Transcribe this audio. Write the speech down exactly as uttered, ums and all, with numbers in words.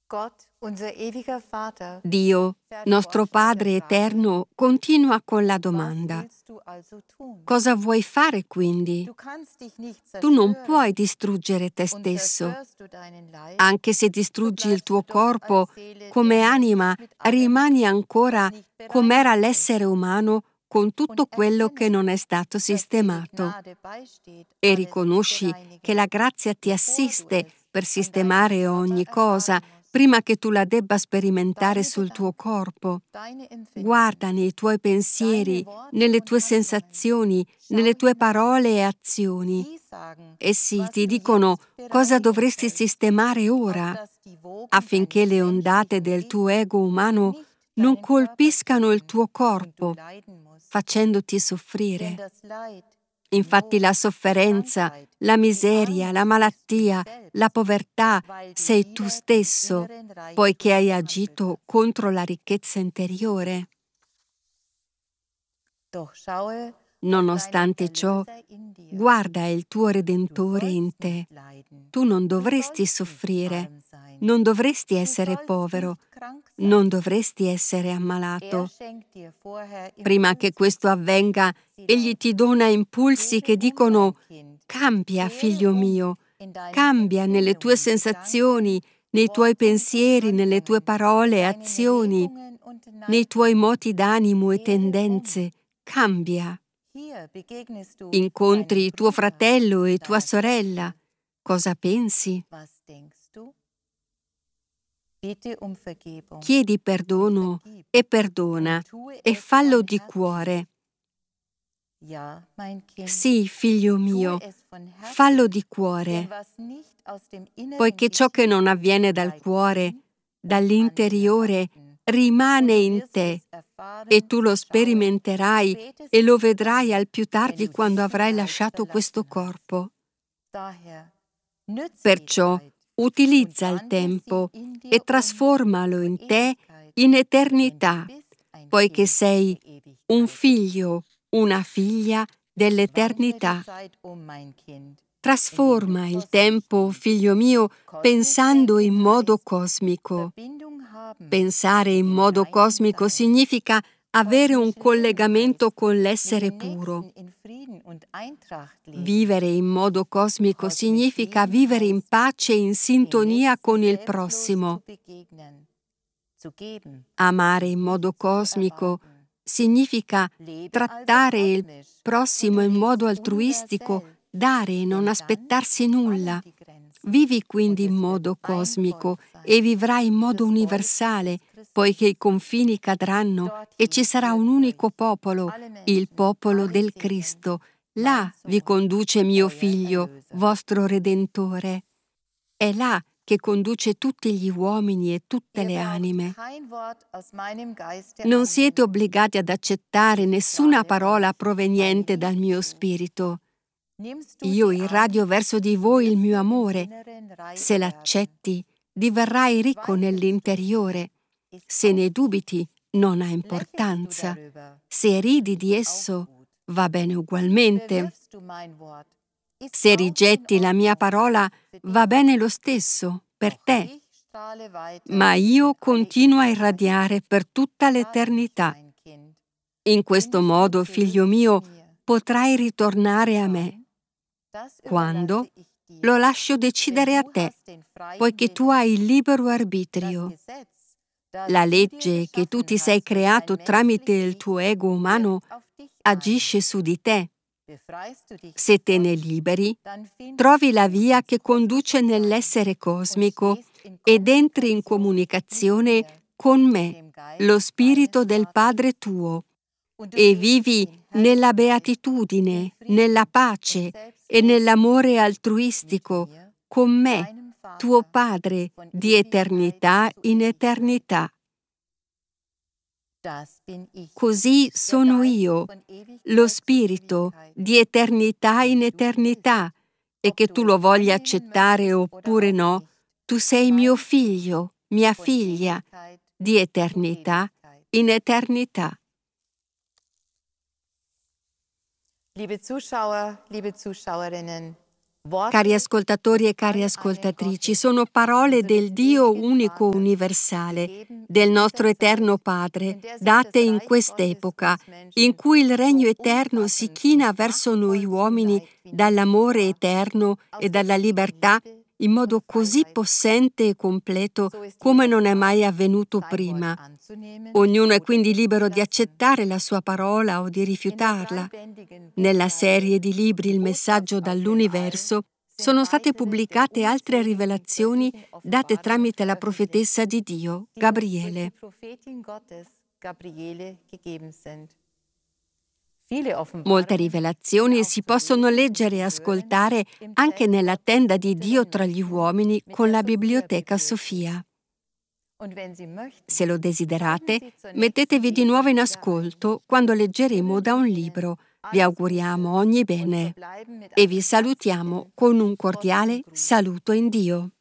Dio, nostro Padre eterno, continua con la domanda: cosa vuoi fare quindi? Tu non puoi distruggere te stesso. Anche se distruggi il tuo corpo, come anima rimani ancora com'era l'essere umano con tutto quello che non è stato sistemato. E riconosci che la grazia ti assiste per sistemare ogni cosa prima che tu la debba sperimentare sul tuo corpo. Guarda nei tuoi pensieri, nelle tue sensazioni, nelle tue parole e azioni. Essi ti dicono cosa dovresti sistemare ora, affinché le ondate del tuo ego umano non colpiscano il tuo corpo, facendoti soffrire. Infatti la sofferenza, la miseria, la malattia, la povertà sei tu stesso, poiché hai agito contro la ricchezza interiore. Nonostante ciò, guarda il tuo Redentore in te. Tu non dovresti soffrire, non dovresti essere povero, non dovresti essere ammalato. Prima che questo avvenga, Egli ti dona impulsi che dicono: cambia, figlio mio, cambia nelle tue sensazioni, nei tuoi pensieri, nelle tue parole e azioni, nei tuoi moti d'animo e tendenze, cambia. Incontri tuo fratello e tua sorella. Cosa pensi? Chiedi perdono e perdona e fallo di cuore. Sì, figlio mio, fallo di cuore, poiché ciò che non avviene dal cuore, dall'interiore, rimane in te e tu lo sperimenterai e lo vedrai al più tardi quando avrai lasciato questo corpo. Perciò utilizza il tempo e trasformalo in te in eternità, poiché sei un figlio, una figlia dell'eternità. Trasforma il tempo, figlio mio, pensando in modo cosmico. Pensare in modo cosmico significa avere un collegamento con l'essere puro. Vivere in modo cosmico significa vivere in pace e in sintonia con il prossimo. Amare in modo cosmico significa trattare il prossimo in modo altruistico, dare e non aspettarsi nulla. Vivi quindi in modo cosmico e vivrai in modo universale, poiché i confini cadranno e ci sarà un unico popolo, il popolo del Cristo. Là vi conduce mio Figlio, vostro Redentore. È là che conduce tutti gli uomini e tutte le anime. Non siete obbligati ad accettare nessuna parola proveniente dal mio spirito. Io irradio verso di voi il mio amore. Se l'accetti, diverrai ricco nell'interiore. Se ne dubiti, non ha importanza. Se ridi di esso, va bene ugualmente. Se rigetti la mia parola, va bene lo stesso, per te. Ma io continuo a irradiare per tutta l'eternità. In questo modo, figlio mio, potrai ritornare a me. Quando? Lo lascio decidere a te, poiché tu hai il libero arbitrio. La legge che tu ti sei creato tramite il tuo ego umano agisce su di te. Se te ne liberi, trovi la via che conduce nell'essere cosmico ed entri in comunicazione con me, lo Spirito del Padre tuo, e vivi nella beatitudine, nella pace e nell'amore altruistico con me, tuo Padre, di eternità in eternità. Così sono io, lo Spirito di eternità in eternità, e che tu lo voglia accettare oppure no, tu sei mio figlio, mia figlia, di eternità in eternità. Liebe Zuschauer, liebe Zuschauerinnen, Cari ascoltatori e cari ascoltatrici, sono parole del Dio unico universale, del nostro eterno Padre, date in quest'epoca, in cui il regno eterno si china verso noi uomini dall'amore eterno e dalla libertà in modo così possente e completo come non è mai avvenuto prima. Ognuno è quindi libero di accettare la sua parola o di rifiutarla. Nella serie di libri Il messaggio dall'universo sono state pubblicate altre rivelazioni date tramite la profetessa di Dio, Gabriele. Molte rivelazioni si possono leggere e ascoltare anche nella tenda di Dio tra gli uomini con la Biblioteca Sofia. Se lo desiderate, mettetevi di nuovo in ascolto quando leggeremo da un libro. Vi auguriamo ogni bene e vi salutiamo con un cordiale saluto in Dio.